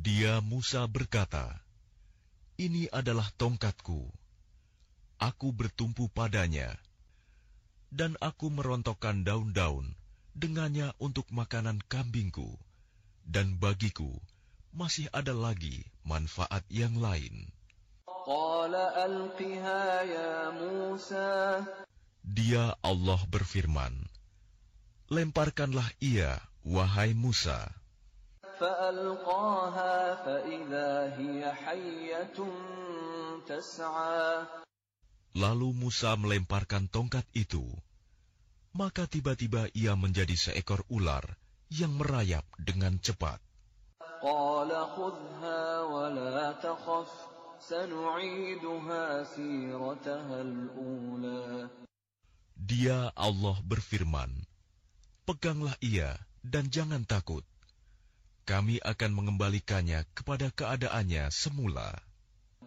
Dia Musa berkata, "Ini adalah tongkatku. Aku bertumpu padanya, dan aku merontokkan daun-daun dengannya untuk makanan kambingku, dan bagiku masih ada lagi manfaat yang lain." Qala alqiha ya Musa. Dia Allah berfirman, "Lemparkanlah ia, wahai Musa." فألقاها فإذا هي حية تسعى. Lalu Musa melemparkan tongkat itu, maka tiba-tiba ia menjadi seekor ular yang merayap dengan cepat. قال خذها ولا تخف سنعيدها سيرتها الأولى. Dia Allah berfirman, "Peganglah ia dan jangan takut. Kami akan mengembalikannya kepada keadaannya semula."